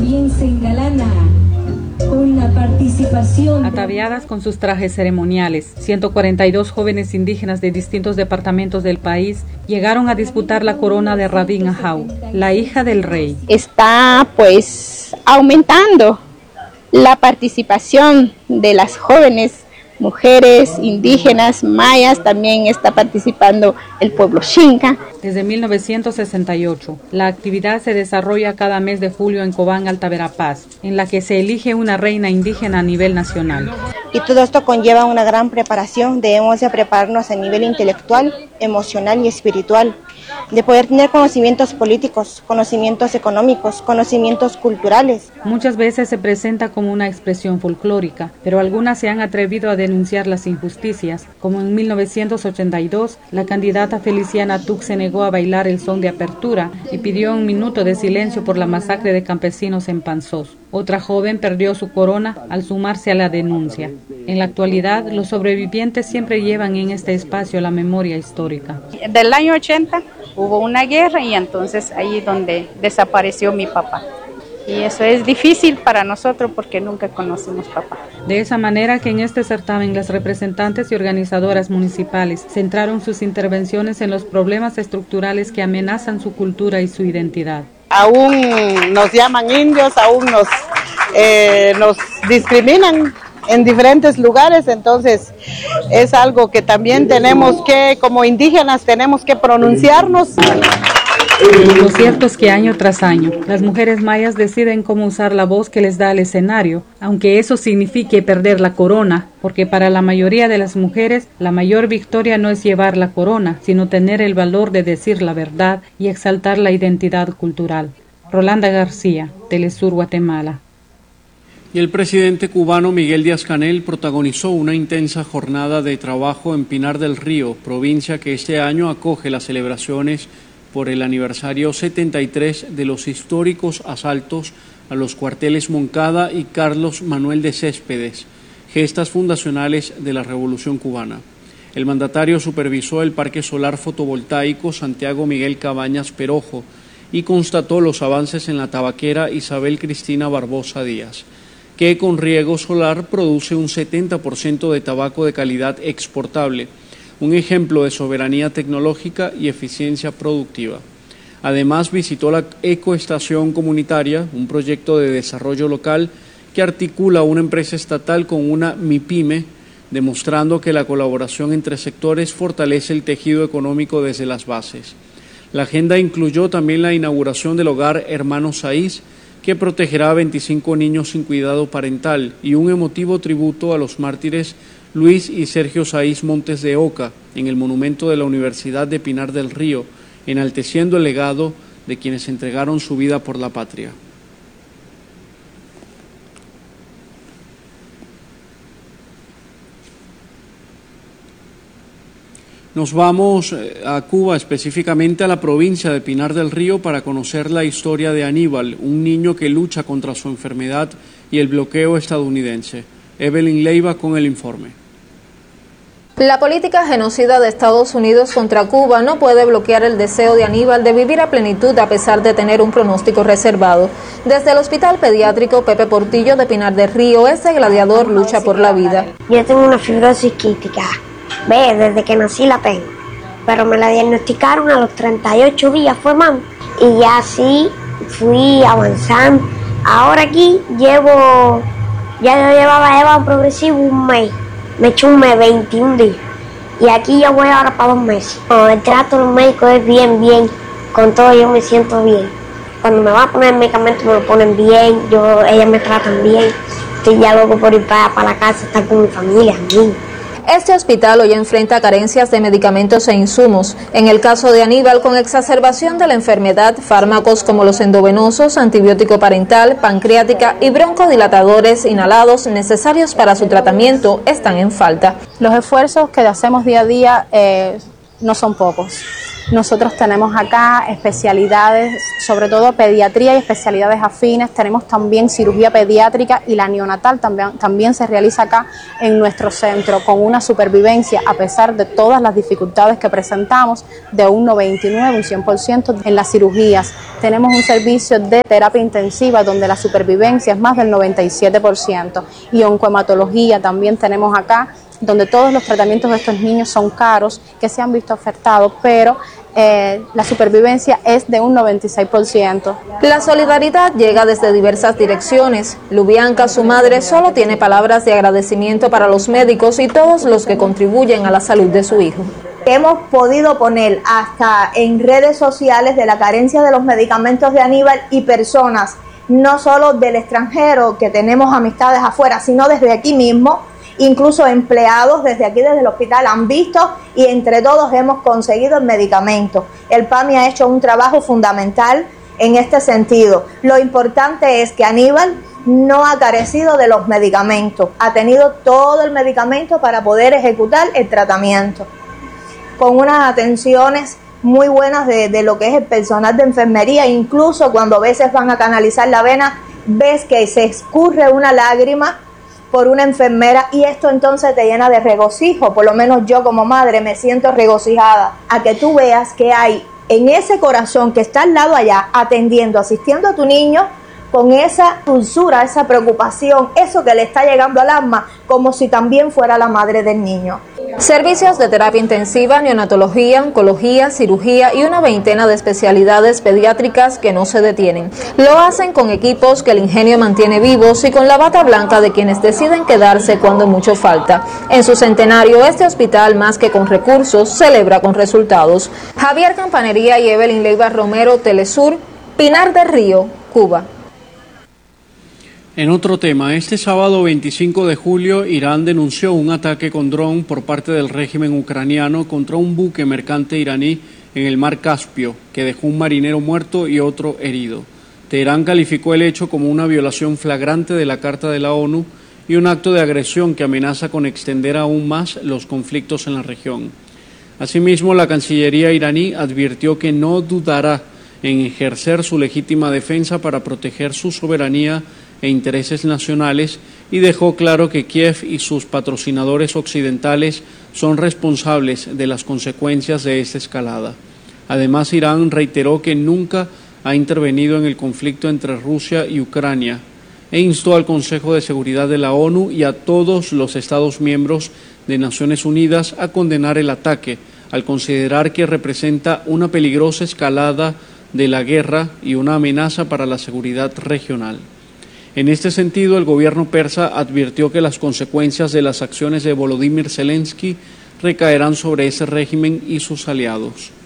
también se engalana con la participación. Ataviadas con sus trajes ceremoniales, 142 jóvenes indígenas de distintos departamentos del país llegaron a disputar la corona de Rabín Ajau, la hija del rey. Está pues aumentando la participación de las jóvenes mujeres indígenas, mayas, también está participando el pueblo Xinca. Desde 1968, la actividad se desarrolla cada mes de julio en Cobán, Alta Verapaz, en la que se elige una reina indígena a nivel nacional. Y todo esto conlleva una gran preparación, debemos de prepararnos a nivel intelectual, emocional y espiritual, de poder tener conocimientos políticos, conocimientos económicos, conocimientos culturales. Muchas veces se presenta como una expresión folclórica, pero algunas se han atrevido a denunciar las injusticias, como en 1982, la candidata Feliciana Tuc se negó a bailar el son de apertura y pidió un minuto de silencio por la masacre de campesinos en Panzós. Otra joven perdió su corona al sumarse a la denuncia. En la actualidad, los sobrevivientes siempre llevan en este espacio la memoria histórica. Del año 80 hubo una guerra y entonces ahí donde desapareció mi papá. Y eso es difícil para nosotros porque nunca conocimos papá. De esa manera que en este certamen las representantes y organizadoras municipales centraron sus intervenciones en los problemas estructurales que amenazan su cultura y su identidad. Aún nos llaman indios, aún nos discriminan en diferentes lugares, entonces es algo que también tenemos que, como indígenas, tenemos que pronunciarnos. Lo cierto es que año tras año, las mujeres mayas deciden cómo usar la voz que les da el escenario, aunque eso signifique perder la corona, porque para la mayoría de las mujeres, la mayor victoria no es llevar la corona, sino tener el valor de decir la verdad y exaltar la identidad cultural. Rolanda García, Telesur, Guatemala. Y el presidente cubano Miguel Díaz-Canel protagonizó una intensa jornada de trabajo en Pinar del Río, provincia que este año acoge las celebraciones por el aniversario 73 de los históricos asaltos a los cuarteles Moncada y Carlos Manuel de Céspedes, gestas fundacionales de la Revolución Cubana. El mandatario supervisó el Parque Solar Fotovoltaico Santiago Miguel Cabañas Perojo y constató los avances en la tabaquera Isabel Cristina Barbosa Díaz, que con riego solar produce un 70% de tabaco de calidad exportable, un ejemplo de soberanía tecnológica y eficiencia productiva. Además, visitó la Ecoestación Comunitaria, un proyecto de desarrollo local que articula una empresa estatal con una MIPYME, demostrando que la colaboración entre sectores fortalece el tejido económico desde las bases. La agenda incluyó también la inauguración del hogar Hermanos Saiz, que protegerá a 25 niños sin cuidado parental, y un emotivo tributo a los mártires Luis y Sergio Saiz Montes de Oca en el monumento de la Universidad de Pinar del Río, enalteciendo el legado de quienes entregaron su vida por la patria. Nos vamos a Cuba, específicamente a la provincia de Pinar del Río, para conocer la historia de Aníbal, un niño que lucha contra su enfermedad y el bloqueo estadounidense. Evelyn Leiva con el informe. La política genocida de Estados Unidos contra Cuba no puede bloquear el deseo de Aníbal de vivir a plenitud a pesar de tener un pronóstico reservado. Desde el Hospital Pediátrico Pepe Portillo de Pinar del Río, ese gladiador lucha por la vida. Yo tengo una fibrosis quística. Ve, desde que nací la tengo, pero me la diagnosticaron a los 38 días, fue más, y ya así fui avanzando. Ahora aquí ya yo llevaba un progresivo un mes, me eché un mes, 21 días, y aquí ya voy ahora para 2 meses. El trato de los médicos es bien, con todo yo me siento bien. Cuando me van a poner el medicamento me lo ponen bien, ellas me tratan bien, estoy ya loco por ir para la casa, estar con mi familia, amigos. Este hospital hoy enfrenta carencias de medicamentos e insumos. En el caso de Aníbal, con exacerbación de la enfermedad, fármacos como los endovenosos, antibiótico parental, pancreática y broncodilatadores inhalados necesarios para su tratamiento están en falta. Los esfuerzos que hacemos día a día no son pocos. Nosotros tenemos acá especialidades, sobre todo pediatría y especialidades afines. Tenemos también cirugía pediátrica y la neonatal también se realiza acá en nuestro centro, con una supervivencia, a pesar de todas las dificultades que presentamos, de un 99, un 100% en las cirugías. Tenemos un servicio de terapia intensiva donde la supervivencia es más del 97%, y oncohematología también tenemos acá, donde todos los tratamientos de estos niños son caros, que se han visto ofertados, pero la supervivencia es de un 96%. La solidaridad llega desde diversas direcciones. Lubianca, su madre, solo tiene palabras de agradecimiento para los médicos y todos los que contribuyen a la salud de su hijo. Hemos podido poner hasta en redes sociales de la carencia de los medicamentos de Aníbal, y personas, no solo del extranjero, que tenemos amistades afuera, sino desde aquí mismo. Incluso empleados desde aquí, desde el hospital, han visto, y entre todos hemos conseguido el medicamento. El PAMI ha hecho un trabajo fundamental en este sentido. Lo importante es que Aníbal no ha carecido de los medicamentos, ha tenido todo el medicamento para poder ejecutar el tratamiento, con unas atenciones muy buenas de lo que es el personal de enfermería. Incluso cuando a veces van a canalizar la vena, ves que se escurre una lágrima por una enfermera, y esto entonces te llena de regocijo. Por lo menos yo como madre me siento regocijada a que tú veas que hay en ese corazón que está al lado allá atendiendo, asistiendo a tu niño, con esa dulzura, esa preocupación, eso que le está llegando al alma, como si también fuera la madre del niño. Servicios de terapia intensiva, neonatología, oncología, cirugía y una veintena de especialidades pediátricas que no se detienen. Lo hacen con equipos que el ingenio mantiene vivos y con la bata blanca de quienes deciden quedarse cuando mucho falta. En su centenario, este hospital, más que con recursos, celebra con resultados. Javier Campanería y Evelyn Leiva Romero, Telesur, Pinar del Río, Cuba. En otro tema, este sábado 25 de julio, Irán denunció un ataque con dron por parte del régimen ucraniano contra un buque mercante iraní en el mar Caspio, que dejó un marinero muerto y otro herido. Teherán calificó el hecho como una violación flagrante de la Carta de la ONU y un acto de agresión que amenaza con extender aún más los conflictos en la región. Asimismo, la Cancillería iraní advirtió que no dudará en ejercer su legítima defensa para proteger su soberanía e intereses nacionales, y dejó claro que Kiev y sus patrocinadores occidentales son responsables de las consecuencias de esta escalada. Además, Irán reiteró que nunca ha intervenido en el conflicto entre Rusia y Ucrania e instó al Consejo de Seguridad de la ONU y a todos los Estados miembros de Naciones Unidas a condenar el ataque, al considerar que representa una peligrosa escalada de la guerra y una amenaza para la seguridad regional. En este sentido, el gobierno persa advirtió que las consecuencias de las acciones de Volodymyr Zelensky recaerán sobre ese régimen y sus aliados.